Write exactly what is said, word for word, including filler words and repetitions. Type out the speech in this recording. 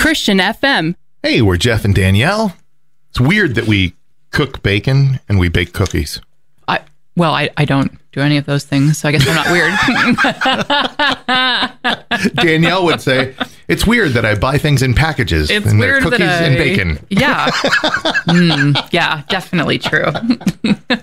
Christian F M. Hey, we're Jeff and Danielle. It's weird that we cook bacon and we bake cookies. I Well, I, I don't do any of those things, so I guess I'm not weird. Danielle would say, it's weird that I buy things in packages It's and they're weird cookies that I, and bacon. Yeah. mm, yeah, definitely true.